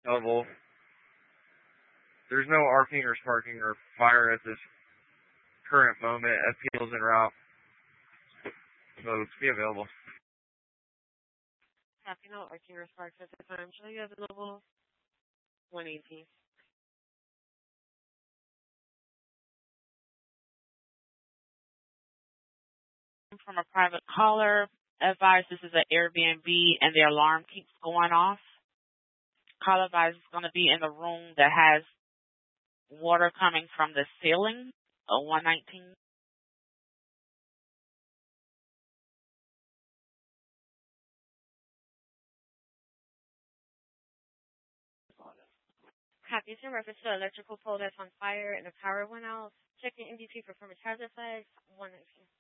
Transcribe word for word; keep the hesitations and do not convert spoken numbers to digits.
level. There's no arcing or sparking or fire at this current moment. F P L's en route. Modes be available. Copy, no arcing or sparks at the time. Show you available one eighteen. From a private caller, advise this is an Airbnb and the alarm keeps going off. Caller advise is going to be in the room that has water coming from the ceiling, uh, one nineteen. Copy. It's in reference to an electrical pole that's on fire and the power went out. Checking M D P for former hazard flags, one nineteen.